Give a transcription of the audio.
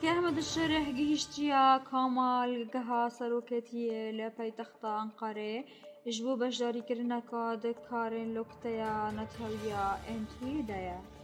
کە ئەحمەد الشێرح گەیشتیە کۆمەڵگەها سەرۆکێتیە لە پایتەختە ئەنقەرێ ji bo beşdarîkirina karên loktaya Natalya Entuyî de ye.